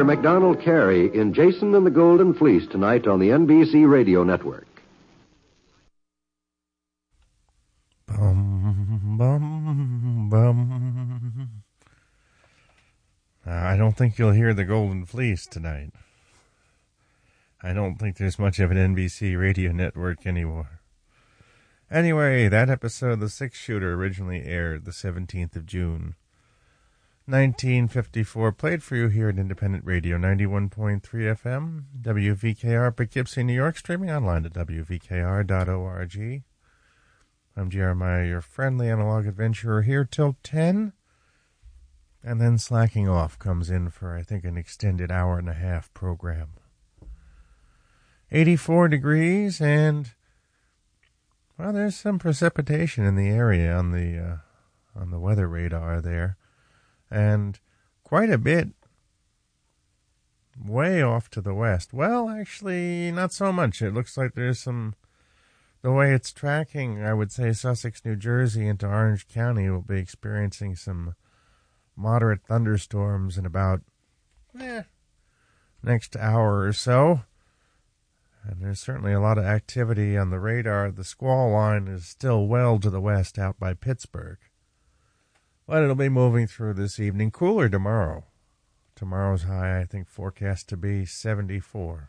Actor MacDonald Carey in Jason and the Golden Fleece tonight on the NBC Radio Network. Bum, bum, bum. I don't think you'll hear the Golden Fleece tonight. I don't think there's much of an NBC Radio Network anymore. Anyway, that episode of The Six Shooter originally aired the 17th of June, 1954, played for you here at Independent Radio 91.3 FM, WVKR, Poughkeepsie, New York, streaming online at WVKR.org. I'm Jeremiah, your friendly analog adventurer, here till 10, and then slacking off comes in for, I think, an extended hour-and-a-half program. 84 degrees, and, well, there's some precipitation in the area on the weather radar there. And quite a bit way off to the west. Well, actually, not so much. It looks like there's some, the way it's tracking, I would say Sussex, New Jersey into Orange County will be experiencing some moderate thunderstorms in about next hour or so. And there's certainly a lot of activity on the radar. The squall line is still well to the west out by Pittsburgh. But it'll be moving through this evening. Cooler tomorrow. Tomorrow's high, I think, forecast to be 74.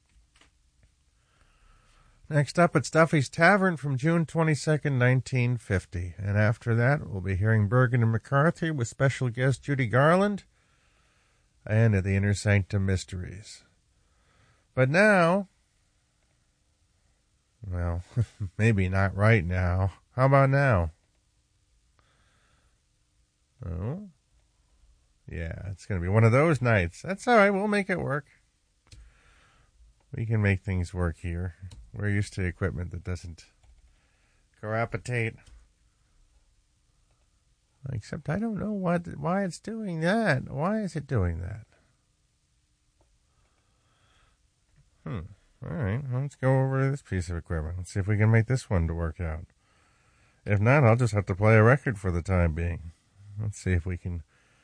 Next up at Stuffy's Tavern from June 22nd, 1950. And after that, we'll be hearing Bergen and McCarthy with special guest Judy Garland and at the Inner Sanctum Mysteries. But now, well, maybe not right now. How about now? Oh, yeah, it's going to be one of those nights. That's all right. We'll make it work. We can make things work here. We're used to equipment that doesn't cohabitate. Except I don't know why it's doing that. Why is it doing that? All right, let's go over this piece of equipment. Let's see if we can make this one to work out. If not, I'll just have to play a record for the time being. Let's see if we can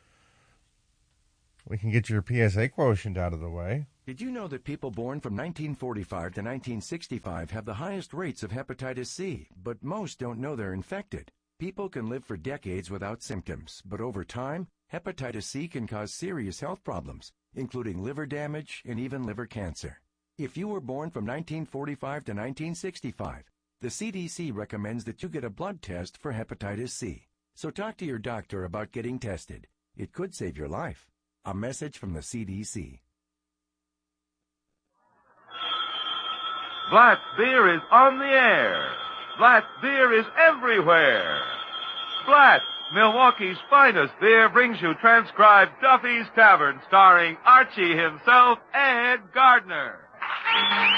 get your PSA quotient out of the way. Did you know that people born from 1945 to 1965 have the highest rates of hepatitis C, but most don't know they're infected? People can live for decades without symptoms, but over time, hepatitis C can cause serious health problems, including liver damage and even liver cancer. If you were born from 1945 to 1965, the CDC recommends that you get a blood test for hepatitis C. So talk to your doctor about getting tested. It could save your life. A message from the CDC. Blatz Beer is on the air. Blatz Beer is everywhere. Blatz, Milwaukee's finest beer, brings you transcribed Duffy's Tavern, starring Archie himself, Ed Gardner.